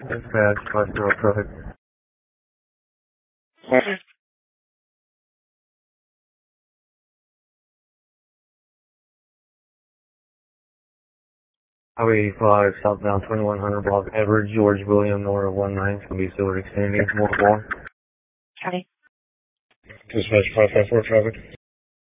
Dispatch 50 traffic. Highway 85, southbound 2100 block, Edward George William Nora 19, it's going to be Silver extending, multiple. Copy. Dispatch 554 traffic.